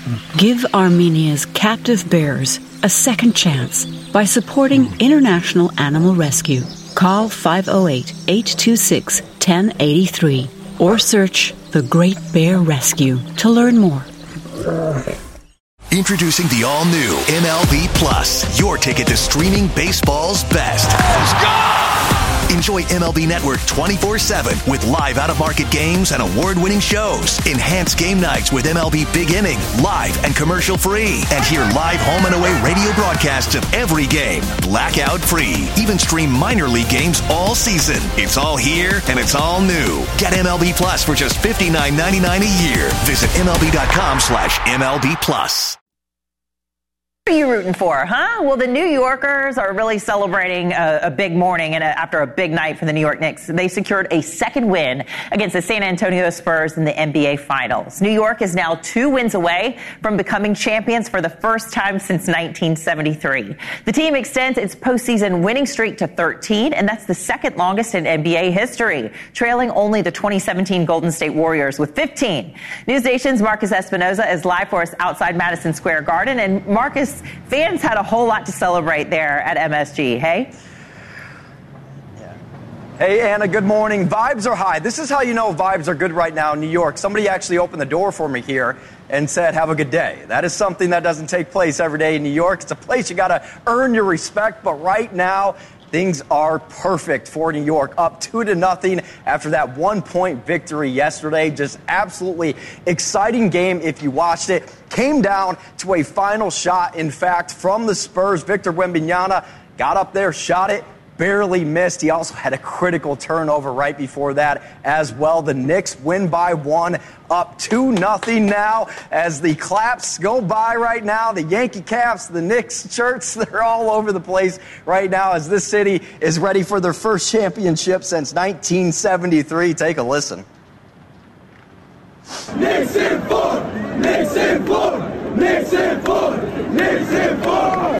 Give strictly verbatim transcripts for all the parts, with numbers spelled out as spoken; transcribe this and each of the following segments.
Give Armenia's captive bears a second chance by supporting International Animal Rescue. Call five oh eight, eight two six, one oh eight three or search The Great Bear Rescue to learn more. Introducing the all-new M L B Plus, your ticket to streaming baseball's best. Let's go! Enjoy M L B Network twenty-four seven with live out-of-market games and award-winning shows. Enhanced game nights with M L B Big Inning, live and commercial-free. And hear live home and away radio broadcasts of every game, blackout-free. Even stream minor league games all season. It's all here, and it's all new. Get M L B Plus for just fifty-nine ninety-nine a year. Visit MLB.com slash MLB Plus. What are you rooting for, huh? Well, the New Yorkers are really celebrating a, a big morning and a, after a big night for the New York Knicks. They secured a second win against the San Antonio Spurs in the N B A Finals. New York is now two wins away from becoming champions for the first time since nineteen seventy-three. The team extends its postseason winning streak to thirteen, and that's the second longest in N B A history, trailing only the twenty seventeen Golden State Warriors with fifteen. NewsNation's Marcus Espinoza is live for us outside Madison Square Garden, and Marcus, fans had a whole lot to celebrate there at M S G, hey? Hey, Anna, good morning. Vibes are high. This is how you know vibes are good right now in New York. Somebody actually opened the door for me here and said, have a good day. That is something that doesn't take place every day in New York. It's a place you got to earn your respect, but right now, things are perfect for New York, up two to nothing after that one-point victory yesterday. Just absolutely exciting game if you watched it. Came down to a final shot, in fact, from the Spurs. Victor Wembanyama got up there, shot it, barely missed. He also had a critical turnover right before that as well. The Knicks win by one, up two nothing now as the claps go by right now. The Yankee caps, the Knicks shirts, they're all over the place right now as this city is ready for their first championship since nineteen seventy-three. Take a listen. Knicks in four! Knicks in four! Knicks in four! Knicks in four!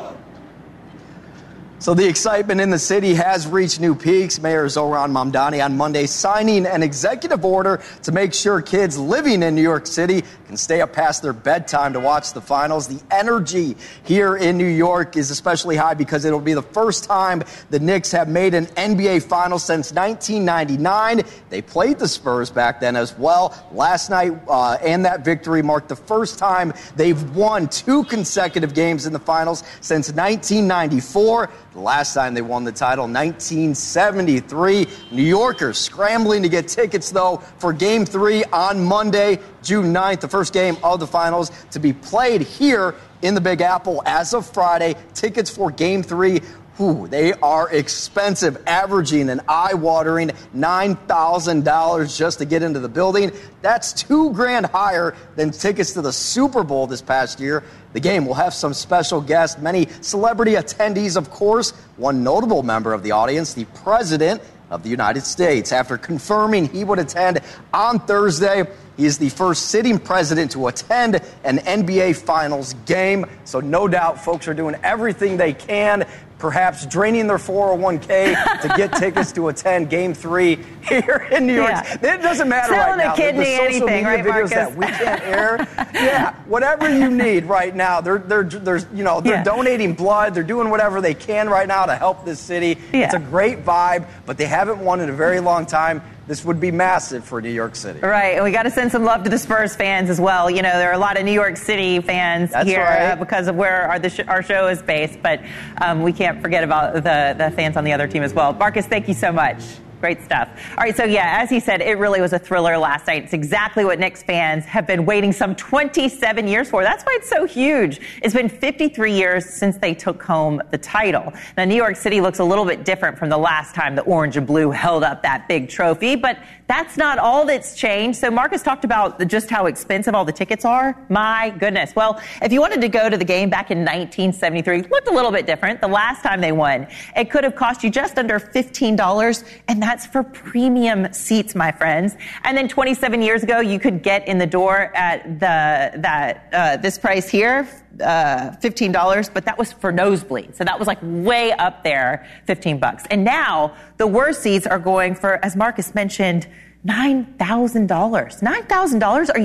So the excitement in the city has reached new peaks. Mayor Zohran Mamdani on Monday signing an executive order to make sure kids living in New York City can stay up past their bedtime to watch the finals. The energy here in New York is especially high because it'll be the first time the Knicks have made an N B A final since nineteen ninety-nine. They played the Spurs back then as well. Last night uh, and that victory marked the first time they've won two consecutive games in the finals since nineteen ninety-four. The last time they won the title, nineteen seventy-three. New Yorkers scrambling to get tickets, though, for Game three on Monday, June ninth, the first game of the finals to be played here in the Big Apple as of Friday. Tickets for Game three, whew, they are expensive, averaging an eye-watering nine thousand dollars just to get into the building. That's two grand higher than tickets to the Super Bowl this past year. The game will have some special guests, many celebrity attendees, of course. One notable member of the audience, the President of the United States. After confirming he would attend on Thursday, he is the first sitting president to attend an N B A Finals game. So no doubt folks are doing everything they can, perhaps draining their four oh one k to get tickets to attend Game three here in New York. Yeah. It doesn't matter Selling right now. a kidney, the, the social anything, media right, videos Marcus? that we can't air. Yeah, whatever you need right now. They're they're they're you know they're Yeah. donating blood. They're doing whatever they can right now to help this city. Yeah. It's a great vibe, but they haven't won in a very long time. This would be massive for New York City. Right, and we got to send some love to the Spurs fans as well. You know, there are a lot of New York City fans That's here right. uh, because of where our, the sh- our show is based, but um, we can't forget about the, the fans on the other team as well. Marcus, thank you so much. Great stuff. All right, so yeah, as he said, it really was a thriller last night. It's exactly what Knicks fans have been waiting some twenty-seven years for. That's why it's so huge. It's been fifty-three years since they took home the title. Now, New York City looks a little bit different from the last time the orange and blue held up that big trophy, but that's not all that's changed. So Marcus talked about the, just how expensive all the tickets are. My goodness. Well, if you wanted to go to the game back in nineteen seventy-three, it looked a little bit different. The last time they won, it could have cost you just under fifteen dollars, and that's for premium seats, my friends. And then twenty-seven years ago, you could get in the door at the that uh, this price here, uh, fifteen dollars, but that was for nosebleed. So that was like way up there, fifteen bucks. And now the worst seats are going for, as Marcus mentioned, nine thousand dollars. nine thousand dollars? Are you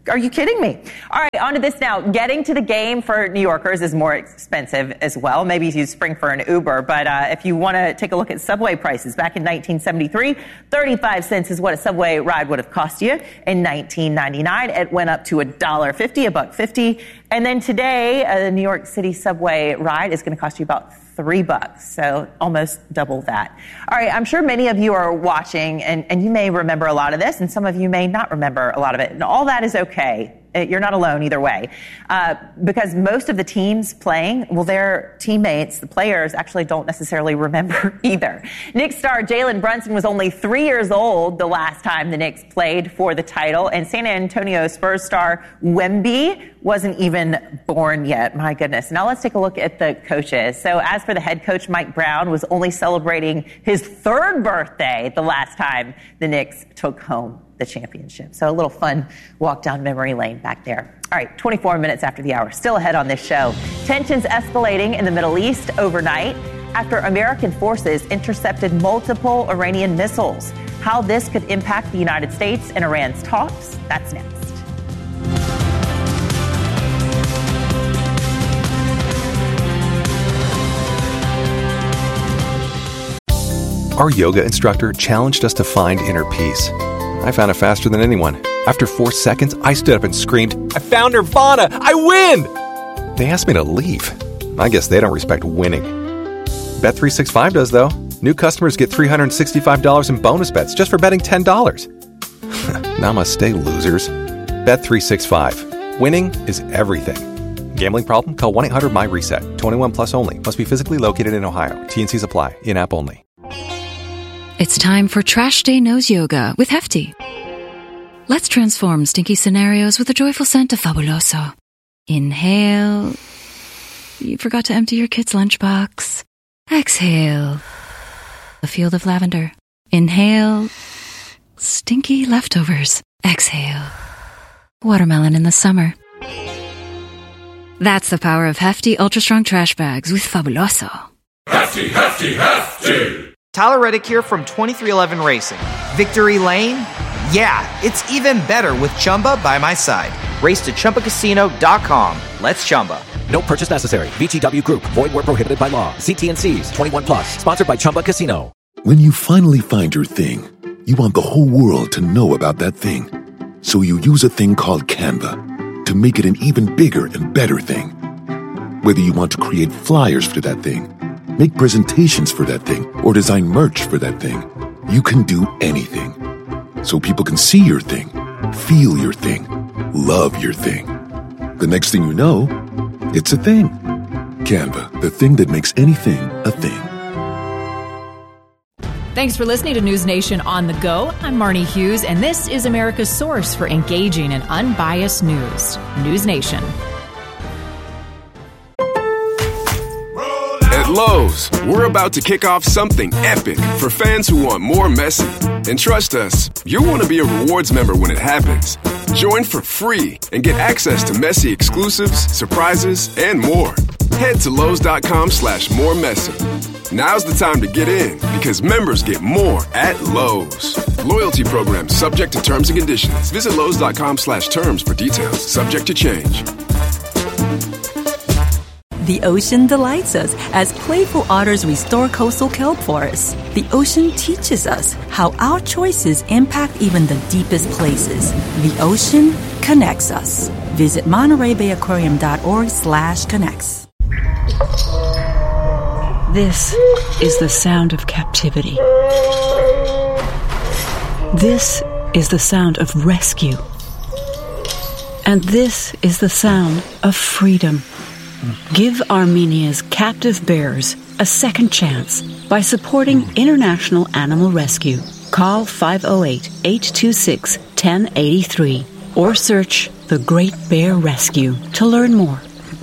Are you kidding me? All right, on to this now. Getting to the game for New Yorkers is more expensive as well. Maybe you spring for an Uber, but uh, if you want to take a look at subway prices, back in nineteen seventy-three, thirty-five cents is what a subway ride would have cost you. In nineteen ninety-nine, it went up to one dollar fifty, a buck fifty. And then today, a New York City subway ride is going to cost you about three bucks. So almost double that. All right. I'm sure many of you are watching and, and you may remember a lot of this and some of you may not remember a lot of it. And all that is okay. You're not alone either way. Uh, because most of the teams playing, well, their teammates, the players, actually don't necessarily remember either. Knicks star Jalen Brunson was only three years old the last time the Knicks played for the title, and San Antonio Spurs star Wemby wasn't even born yet. My goodness. Now let's take a look at the coaches. So as for the head coach, Mike Brown was only celebrating his third birthday the last time the Knicks took home the championship. So a little fun walk down memory lane back there. All right, twenty-four minutes after the hour. Still ahead on this show. Tensions escalating in the Middle East overnight after American forces intercepted multiple Iranian missiles. How this could impact the United States and Iran's talks, that's next. Our yoga instructor challenged us to find inner peace. I found it faster than anyone. After four seconds, I stood up and screamed, "I found Nirvana! I win!" They asked me to leave. I guess they don't respect winning. Bet three sixty-five does, though. New customers get three hundred sixty-five dollars in bonus bets just for betting ten dollars. Namaste, losers. Bet three sixty-five. Winning is everything. Gambling problem? Call one eight hundred my reset. twenty-one plus only. Must be physically located in Ohio. T and Cs apply. In-app only. It's time for Trash Day Nose Yoga with Hefty. Let's transform stinky scenarios with a joyful scent of Fabuloso. Inhale. You forgot to empty your kid's lunchbox. Exhale. A field of lavender. Inhale. Stinky leftovers. Exhale. Watermelon in the summer. That's the power of Hefty Ultra Strong Trash Bags with Fabuloso. Hefty, hefty, hefty! Tyler Reddick here from twenty-three eleven Racing. Victory Lane? Yeah, it's even better with Chumba by my side. Race to Chumba Casino dot com. Let's Chumba. No purchase necessary. V G W Group. Void where prohibited by law. See T and Cs. twenty-one plus. Sponsored by Chumba Casino. When you finally find your thing, you want the whole world to know about that thing. So you use a thing called Canva to make it an even bigger and better thing. Whether you want to create flyers for that thing, make presentations for that thing, or design merch for that thing, you can do anything. So people can see your thing, feel your thing, love your thing. The next thing you know, it's a thing. Canva, the thing that makes anything a thing. Thanks for listening to News Nation on the Go. I'm Marnie Hughes, and this is America's source for engaging and unbiased news. News Nation. At Lowe's, we're about to kick off something epic for fans who want more Messi. And trust us, you'll want to be a rewards member when it happens. Join for free and get access to Messi exclusives, surprises, and more. Head to Lowe's.com slash more Messi. Now's the time to get in because members get more at Lowe's. Loyalty program subject to terms and conditions. Visit Lowe's.com slash terms for details. Subject to change. The ocean delights us as playful otters restore coastal kelp forests. The ocean teaches us how our choices impact even the deepest places. The ocean connects us. Visit Monterey Bay Aquarium dot org slash connects. This is the sound of captivity. This is the sound of rescue. And this is the sound of freedom. Give Armenia's captive bears a second chance by supporting International Animal Rescue. Call five oh eight, eight two six, one oh eight three or search The Great Bear Rescue to learn more.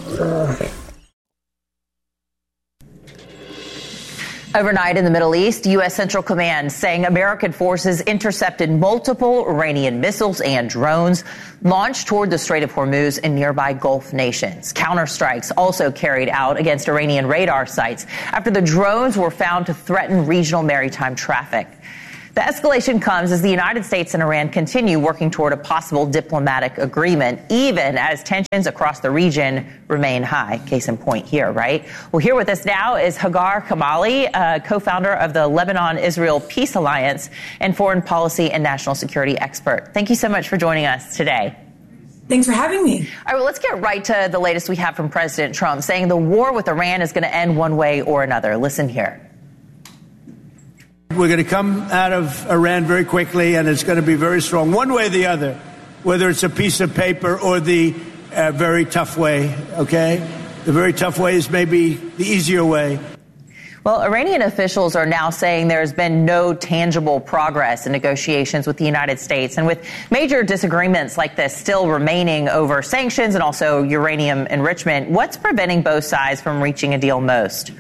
Overnight in the Middle East, U S. Central Command saying American forces intercepted multiple Iranian missiles and drones launched toward the Strait of Hormuz and nearby Gulf nations. Counterstrikes also carried out against Iranian radar sites after the drones were found to threaten regional maritime traffic. The escalation comes as the United States and Iran continue working toward a possible diplomatic agreement, even as tensions across the region remain high. Case in point here, right? Well, here with us now is Hagar Kamali, uh, co-founder of the Lebanon-Israel Peace Alliance and foreign policy and national security expert. Thank you so much for joining us today. Thanks for having me. All right, well, let's get right to the latest we have from President Trump, saying the war with Iran is going to end one way or another. Listen here. We're going to come out of Iran very quickly, and it's going to be very strong, one way or the other, whether it's a piece of paper or the uh, very tough way, okay? The very tough way is maybe the easier way. Well, Iranian officials are now saying there's been no tangible progress in negotiations with the United States. And with major disagreements like this still remaining over sanctions and also uranium enrichment, what's preventing both sides from reaching a deal most?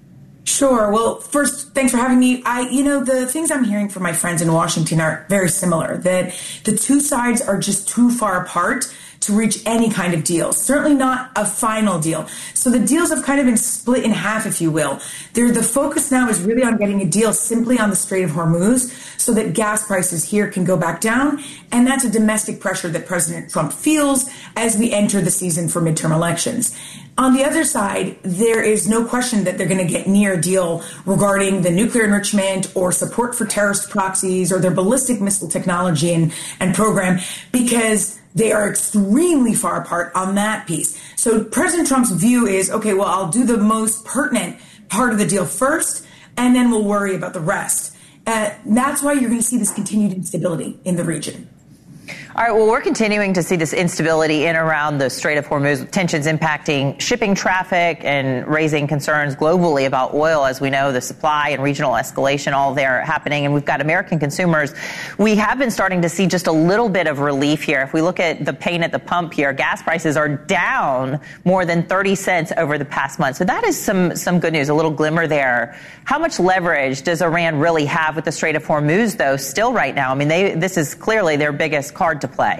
Sure. Well, first, thanks for having me. I, you know, the things I'm hearing from my friends in Washington are very similar, that the two sides are just too far apart to reach any kind of deal, certainly not a final deal. So the deals have kind of been split in half, if you will. They're, the focus now is really on getting a deal simply on the Strait of Hormuz so that gas prices here can go back down. And that's a domestic pressure that President Trump feels as we enter the season for midterm elections. On the other side, there is no question that they're going to get near a deal regarding the nuclear enrichment or support for terrorist proxies or their ballistic missile technology and, and program, because they are extremely far apart on that piece. So President Trump's view is, okay, well, I'll do the most pertinent part of the deal first, and then we'll worry about the rest. Uh, that's why you're going to see this continued instability in the region. All right, well, we're continuing to see this instability in around the Strait of Hormuz, tensions impacting shipping traffic and raising concerns globally about oil. As we know, the supply and regional escalation, all there happening. And we've got American consumers. We have been starting to see just a little bit of relief here. If we look at the pain at the pump here, gas prices are down more than thirty cents over the past month. So that is some, some good news, a little glimmer there. How much leverage does Iran really have with the Strait of Hormuz, though, still right now? I mean, they, this is clearly their biggest card to play.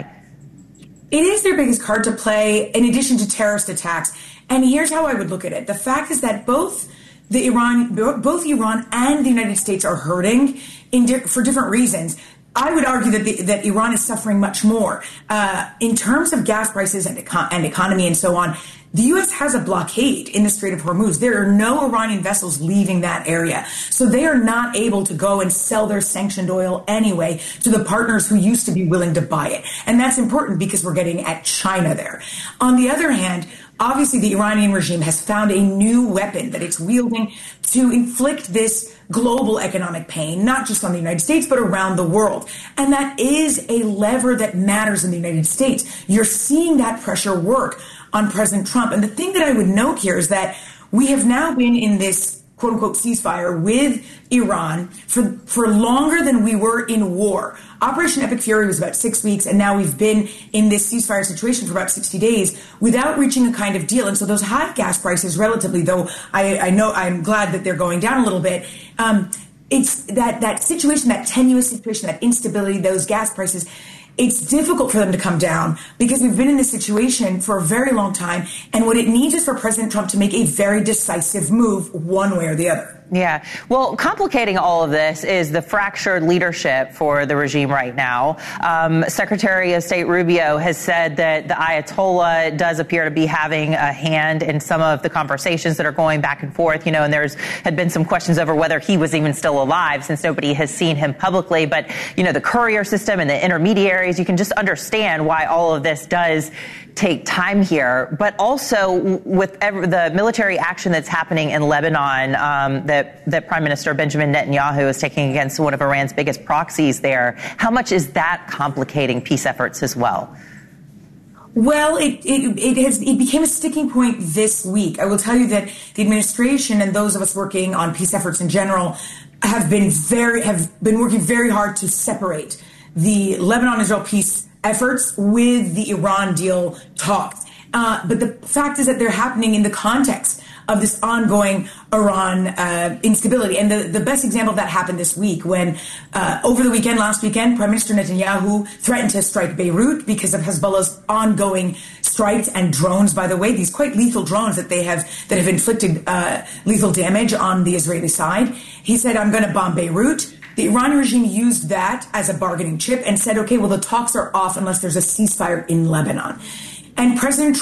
It is their biggest card to play in addition to terrorist attacks. And here's how I would look at it. The fact is that both the Iran, both Iran and the United States are hurting in di- for different reasons. I would argue that the, that Iran is suffering much more uh, in terms of gas prices and, econ- and economy and so on. The U S has a blockade in the Strait of Hormuz. There are no Iranian vessels leaving that area. So they are not able to go and sell their sanctioned oil anyway to the partners who used to be willing to buy it. And that's important because we're getting at China there. On the other hand, obviously the Iranian regime has found a new weapon that it's wielding to inflict this global economic pain, not just on the United States, but around the world. And that is a lever that matters in the United States. You're seeing that pressure work on President Trump. And the thing that I would note here is that we have now been in this quote unquote ceasefire with Iran for, for longer than we were in war. Operation Epic Fury was about six weeks, and now we've been in this ceasefire situation for about sixty days without reaching a kind of deal. And so those high gas prices, relatively, though I, I know I'm glad that they're going down a little bit, um, it's that, that situation, that tenuous situation, that instability, those gas prices, it's difficult for them to come down because we've been in this situation for a very long time. And what it needs is for President Trump to make a very decisive move one way or the other. Yeah. Well, complicating all of this is the fractured leadership for the regime right now. Um, Secretary of State Rubio has said that the Ayatollah does appear to be having a hand in some of the conversations that are going back and forth, you know, and there's had been some questions over whether he was even still alive since nobody has seen him publicly. But, you know, the courier system and the intermediaries, you can just understand why all of this does take time here, but also with ever, the military action that's happening in Lebanon, um, that, that Prime Minister Benjamin Netanyahu is taking against one of Iran's biggest proxies there. How much is that complicating peace efforts as well? Well, it, it, it has, it became a sticking point this week. I will tell you that the administration and those of us working on peace efforts in general have been very, have been working very hard to separate the Lebanon-Israel peace efforts with the Iran deal talks. Uh, but the fact is that they're happening in the context of this ongoing Iran uh, instability. And the, the best example of that happened this week when uh, over the weekend, last weekend, Prime Minister Netanyahu threatened to strike Beirut because of Hezbollah's ongoing strikes and drones, by the way, these quite lethal drones that they have that have inflicted uh, lethal damage on the Israeli side. He said, I'm going to bomb Beirut. The Iranian regime used that as a bargaining chip and said, okay, well, the talks are off unless there's a ceasefire in Lebanon. And President